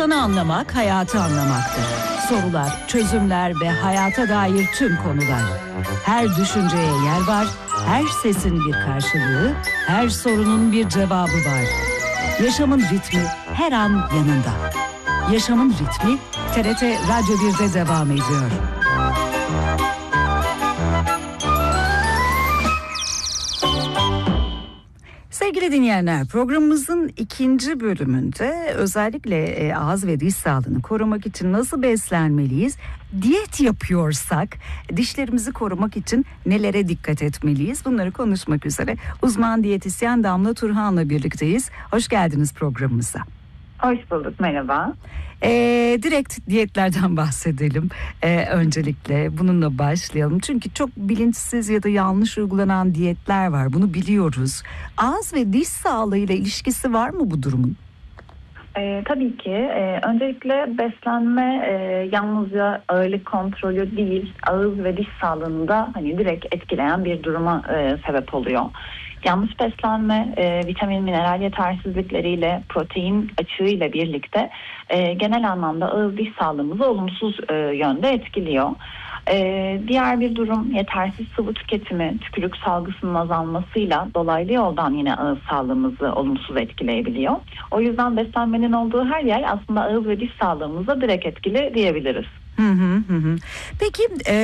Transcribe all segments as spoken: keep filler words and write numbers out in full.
İnsanı anlamak, hayatı anlamaktır. Sorular, çözümler ve hayata dair tüm konular. Her düşünceye yer var, her sesin bir karşılığı, her sorunun bir cevabı var. Yaşamın ritmi her an yanında. Yaşamın ritmi T R T Radyo bir'de devam ediyor. Sevgili dinleyenler, programımızın ikinci bölümünde özellikle e, ağız ve diş sağlığını korumak için nasıl beslenmeliyiz, diyet yapıyorsak dişlerimizi korumak için nelere dikkat etmeliyiz, bunları konuşmak üzere uzman diyetisyen Damla Turhan'la birlikteyiz. Hoş geldiniz programımıza. Hoş bulduk, merhaba. Ee, direkt diyetlerden bahsedelim ee, öncelikle bununla başlayalım çünkü çok bilinçsiz ya da yanlış uygulanan diyetler var, bunu biliyoruz. Ağız ve diş sağlığıyla ilişkisi var mı bu durumun? Ee, tabii ki. Ee, öncelikle beslenme e, yalnızca ağırlık kontrolü değil, ağız ve diş sağlığını da hani direkt etkileyen bir duruma e, sebep oluyor. Yanlış beslenme, e, vitamin, mineral yetersizlikleriyle, protein açığıyla birlikte e, genel anlamda ağız diş sağlığımızı olumsuz e, yönde etkiliyor. E, diğer bir durum yetersiz sıvı tüketimi, tükürük salgısının azalmasıyla dolaylı yoldan yine ağız sağlığımızı olumsuz etkileyebiliyor. O yüzden beslenmenin olduğu her yer aslında ağız ve diş sağlığımıza direkt etkili diyebiliriz. Hı hı hı. Peki e,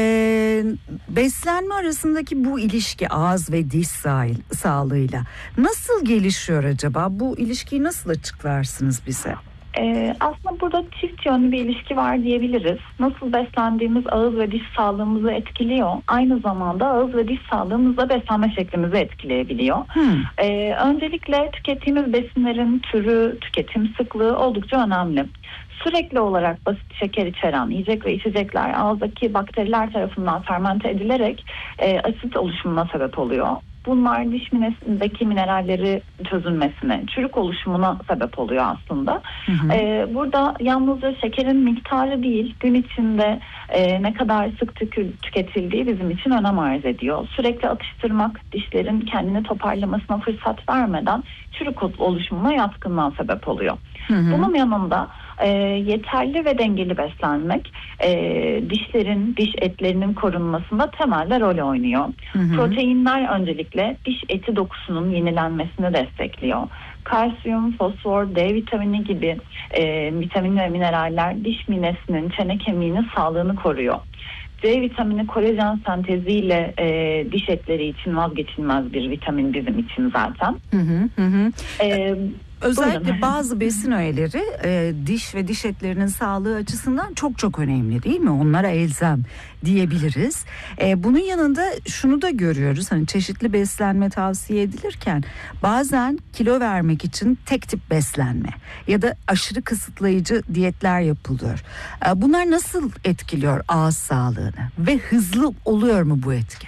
beslenme arasındaki bu ilişki ağız ve diş sağ, sağlığıyla nasıl gelişiyor acaba? Bu ilişkiyi nasıl açıklarsınız bize? Ee, aslında burada çift yönlü bir ilişki var diyebiliriz. Nasıl beslendiğimiz ağız ve diş sağlığımızı etkiliyor. Aynı zamanda ağız ve diş sağlığımızla beslenme şeklimizi etkileyebiliyor. Hmm. Ee, öncelikle tükettiğimiz besinlerin türü, tüketim sıklığı oldukça önemli. Sürekli olarak basit şeker içeren yiyecek ve içecekler ağızdaki bakteriler tarafından fermente edilerek e, asit oluşumuna sebep oluyor. Bunlar diş minesindeki mineralleri çözülmesine, çürük oluşumuna sebep oluyor aslında. Hı hı. Ee, burada yalnızca şekerin miktarı değil, gün içinde e, ne kadar sık tükü, tüketildiği bizim için önem arz ediyor. Sürekli atıştırmak dişlerin kendini toparlamasına fırsat vermeden çürük oluşumuna yatkınlığa sebep oluyor. Hı hı. Bunun yanında e, yeterli ve dengeli beslenmek e, dişlerin, diş etlerinin korunmasında temelde rol oynuyor. Hı hı. Proteinler öncelikle diş eti dokusunun yenilenmesini destekliyor. Kalsiyum, fosfor, D vitamini gibi e, vitamin ve mineraller diş minesinin, çene kemiğinin sağlığını koruyor. C vitamini kolajen senteziyle e, diş etleri için vazgeçilmez bir vitamin bizim için zaten. Hı hı hı. E, Özellikle Buyurun. bazı besin öğeleri e, diş ve diş etlerinin sağlığı açısından çok çok önemli değil mi? Onlara elzem diyebiliriz. E, bunun yanında şunu da görüyoruz. Hani çeşitli beslenme tavsiye edilirken bazen kilo vermek için tek tip beslenme ya da aşırı kısıtlayıcı diyetler yapılıyor. E, bunlar nasıl etkiliyor ağız sağlığını ve hızlı oluyor mu bu etki?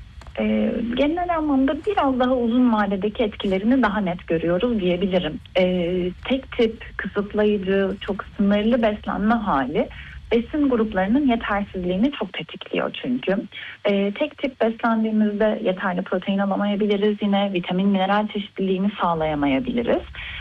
E, genel anlamda biraz daha uzun vadedeki etkilerini daha net görüyoruz diyebilirim. E, tek tip, kısıtlayıcı, çok sınırlı beslenme hali besin gruplarının yetersizliğini çok tetikliyor çünkü. E, tek tip beslendiğimizde yeterli protein alamayabiliriz, yine vitamin, mineral çeşitliliğini sağlayamayabiliriz.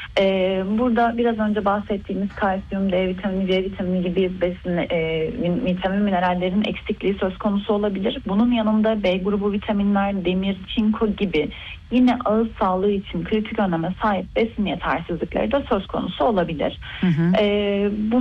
Ee, burada biraz önce bahsettiğimiz kalsiyum, D vitamini, C vitamini gibi besin, e, vitamin minerallerin eksikliği söz konusu olabilir. Bunun yanında B grubu vitaminler, demir, çinko gibi yine ağız sağlığı için kritik öneme sahip besin yetersizlikleri de söz konusu olabilir. Hı hı. Ee, bu